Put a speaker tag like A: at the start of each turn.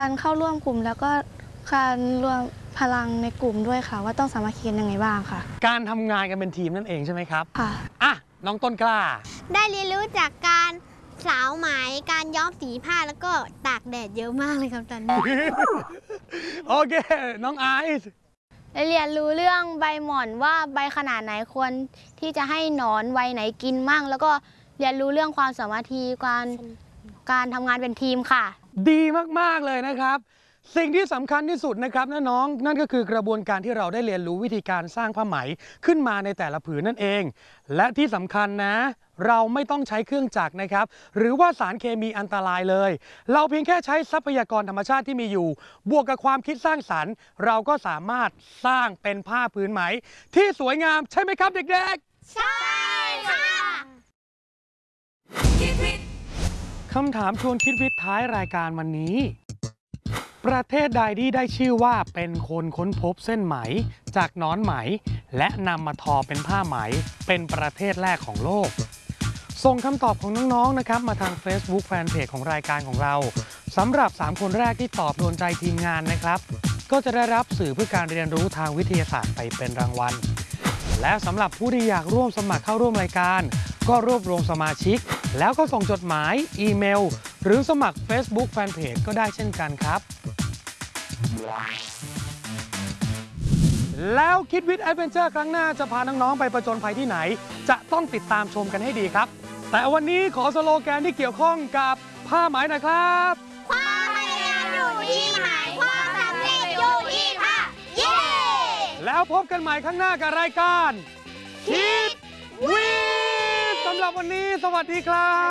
A: การเข้าร่วมกลุ่มแล้วก็การรวมพลังในกลุ่มด้วยค่ะว่าต้องสามัคคีกันยังไงบ้างค่ะ
B: การทำงานกันเป็นทีมนั่นเองใช่ไหมครับ
A: ค่ะ
B: อ่ะน้องต้นกล้า
C: ได้เรียนรู้จากการสาวไหมการย้อมสีผ้าแล้วก็ตากแดดเยอะมากเลยครับตอนนี้
B: โอเคน้องไอซ์
D: ได้เรียนรู้เรื่องใบหม่อนว่าใบขนาดไหนควรที่จะให้หนอนวัยไหนกินมั่งแล้วก็เรียนรู้เรื่องความสามัคคีการทำงานเป็นทีมค่ะ
B: ดีมากๆเลยนะครับสิ่งที่สำคัญที่สุดนะครับน้องนั่นก็คือกระบวนการที่เราได้เรียนรู้วิธีการสร้างผ้าไหมขึ้นมาในแต่ละผืนนั่นเองและที่สำคัญนะเราไม่ต้องใช้เครื่องจักรนะครับหรือว่าสารเคมีอันตรายเลยเราเพียงแค่ใช้ทรัพยากรธรรมชาติที่มีอยู่บวกกับความคิดสร้างสรรค์เราก็สามารถสร้างเป็นผ้าผืนไหมที่สวยงามใช่ไหมครับเด็กๆ
C: ใช่ค่ะ
B: คำถามชวนคิดวิทย์ท้ายรายการวันนี้ประเทศใดที่ได้ชื่อว่าเป็นคนค้นพบเส้นไหมจากหนอนไหมและนำมาทอเป็นผ้าไหมเป็นประเทศแรกของโลกส่งคำตอบของน้องๆนะครับมาทาง Facebook Fanpage ของรายการของเราสำหรับ3คนแรกที่ตอบโดนใจทีมงานนะครับก็จะได้รับสื่อเพื่อการเรียนรู้ทางวิทยาศาสตร์ไปเป็นรางวัลและสำหรับผู้ที่อยากร่วมสมัครเข้าร่วมรายการก็รวบรวมสมาชิกแล้วก็ส่งจดหมายอีเมลหรือสมัคร Facebook Fanpage ก็ได้เช่นกันครับแล้วคิดวิทย์แอดเวนเจอร์ครั้งหน้าจะพาน้องๆไปประจนภัยที่ไหนจะต้องติดตามชมกันให้ดีครับแต่วันนี้ขอสโลแกนที่เกี่ยวข้องกับผ้าไหมหน่อยครับ
C: ความพยายามอยู่ที่ไหมความสำเร็จอยู่ที่ผ้าเย้
B: แล้วพบกันใหม่ข้างหน้ากับรายการคิดวิทย์สำหรับวันนี้สวัสดีครับ